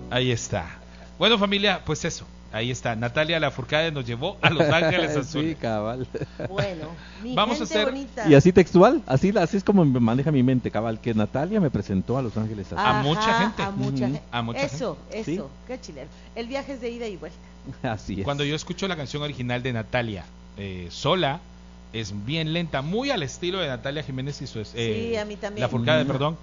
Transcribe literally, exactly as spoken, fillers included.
Ahí está. Bueno, familia, pues eso. Ahí está. Natalia Lafourcade nos llevó a Los Ángeles Azules. Sí, cabal. Bueno, mi Vamos gente a hacer... bonita. Y así textual, así, así es como me maneja mi mente, cabal, que Natalia me presentó a Los Ángeles Azules. A mucha gente. A mucha, Ujú. gente. A mucha eso, gente. eso, ¿Sí? qué chileno. El viaje es de ida y vuelta. Así es. Cuando yo escucho la canción original de Natalia eh, sola, es bien lenta, muy al estilo de Natalia Jiménez y su... Eh, Sí, a mí también. Lafourcade, Mm. perdón.